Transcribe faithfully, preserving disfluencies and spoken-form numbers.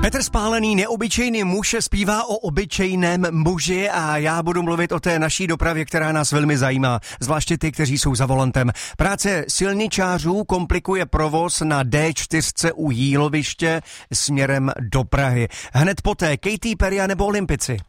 Petr Spálený, neobyčejný muž, zpívá o obyčejném muži a já budu mluvit o té naší dopravě, která nás velmi zajímá, zvláště ty, kteří jsou za volantem. Práce silničářů komplikuje provoz na D čtyři u Jíloviště směrem do Prahy. Hned poté Katy Perry nebo Olympici.